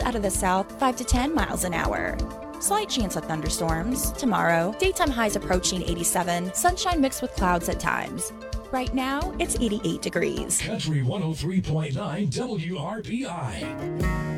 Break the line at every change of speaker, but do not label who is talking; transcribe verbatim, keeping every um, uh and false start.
out of the south, five to ten miles an hour. Slight chance of thunderstorms. Tomorrow, daytime highs approaching eighty-seven, sunshine mixed with clouds at times. Right now, it's eighty-eight degrees.
Country one oh three point nine W R P I.